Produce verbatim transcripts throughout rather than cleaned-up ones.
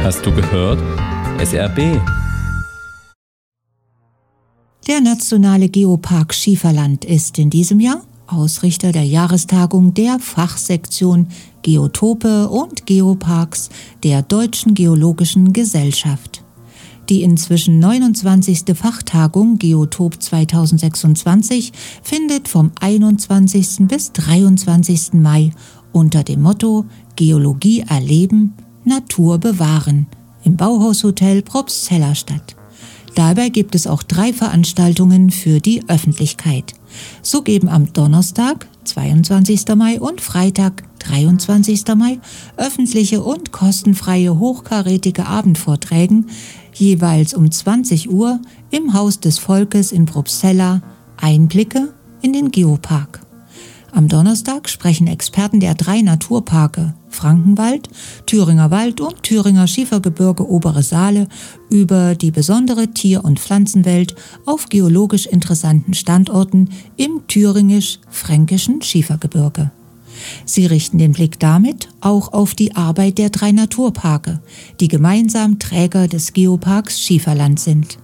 Hast du gehört? S R B. Der Nationale Geopark Schieferland ist in diesem Jahr Ausrichter der Jahrestagung der Fachsektion Geotope und Geoparks der Deutschen Geologischen Gesellschaft. Die inzwischen neunundzwanzigste Fachtagung Geotop zweitausendsechsundzwanzig findet vom einundzwanzigsten bis dreiundzwanzigsten Mai unter dem Motto Geologie erleben, Natur bewahren im Bauhaushotel Probstzella statt. Dabei gibt es auch drei Veranstaltungen für die Öffentlichkeit. So geben am Donnerstag, zweiundzwanzigsten Mai und Freitag, dreiundzwanzigsten Mai, öffentliche und kostenfreie hochkarätige Abendvorträge jeweils um zwanzig Uhr im Haus des Volkes in Probstzella Einblicke in den Geopark. Am Donnerstag sprechen Experten der drei Naturparke Frankenwald, Thüringer Wald und Thüringer Schiefergebirge Obere Saale über die besondere Tier- und Pflanzenwelt auf geologisch interessanten Standorten im thüringisch-fränkischen Schiefergebirge. Sie richten den Blick damit auch auf die Arbeit der drei Naturparke, die gemeinsam Träger des Geoparks Schieferland sind.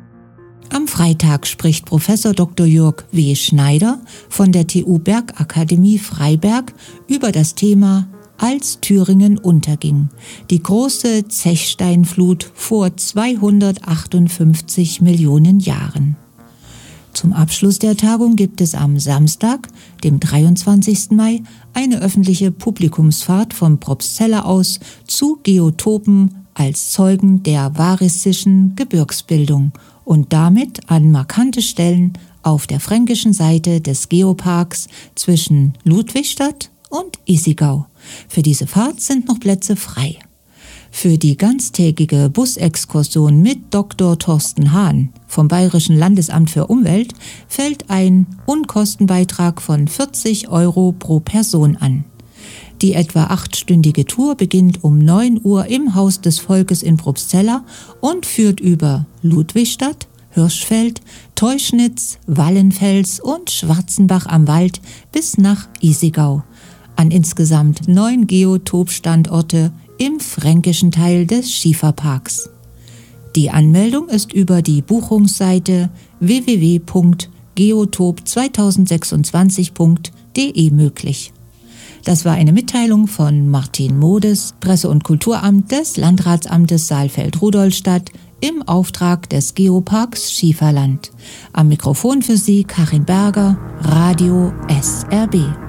Am Freitag spricht Professor Doktor Jörg W. Schneider von der T U Bergakademie Freiberg über das Thema Als Thüringen unterging, die große Zechsteinflut vor zweihundertachtundfünfzig Millionen Jahren. Zum Abschluss der Tagung gibt es am Samstag, dem dreiundzwanzigsten Mai, eine öffentliche Publikumsfahrt vom Probstzella aus zu Geotopen als Zeugen der variszischen Gebirgsbildung und damit an markante Stellen auf der fränkischen Seite des Geoparks zwischen Ludwigstadt und Issigau. Für diese Fahrt sind noch Plätze frei. Für die ganztägige Busexkursion mit Doktor Thorsten Hahn vom Bayerischen Landesamt für Umwelt fällt ein Unkostenbeitrag von vierzig Euro pro Person an. Die etwa achtstündige Tour beginnt um neun Uhr im Haus des Volkes in Probstzella und führt über Ludwigstadt, Hirschfeld, Teuschnitz, Wallenfels und Schwarzenbach am Wald bis nach Issigau an insgesamt neun Geotop-Standorte im fränkischen Teil des Schieferparks. Die Anmeldung ist über die Buchungsseite w w w punkt geotop zweitausendsechsundzwanzig punkt d e möglich. Das war eine Mitteilung von Martin Modes, Presse- und Kulturamt des Landratsamtes Saalfeld-Rudolstadt im Auftrag des Geoparks Schieferland. Am Mikrofon für Sie Karin Berger, Radio S R B.